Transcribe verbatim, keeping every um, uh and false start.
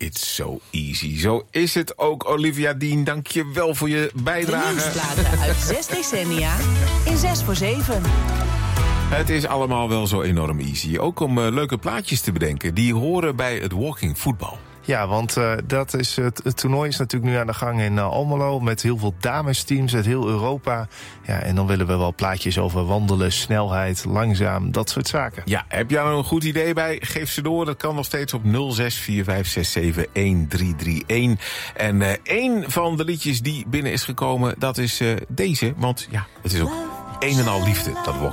it's so easy. Zo is het ook, Olivia Dean. Dank je wel voor je bijdrage. De nieuwsplaten uit zes decennia in zes voor zeven. Het is allemaal wel zo enorm easy. Ook om uh, leuke plaatjes te bedenken. Die horen bij het walking voetbal. Ja, want uh, dat is het, het toernooi is natuurlijk nu aan de gang in uh, Almelo... met heel veel damesteams uit heel Europa. Ja, en dan willen we wel plaatjes over wandelen, snelheid, langzaam, dat soort zaken. Ja, heb jij er een goed idee bij? Geef ze door. Dat kan nog steeds op nul zes vier vijf zes zeven een drie drie een. En uh, één van de liedjes die binnen is gekomen, dat is uh, deze. Want ja, het is ook een en al liefde, dat walking.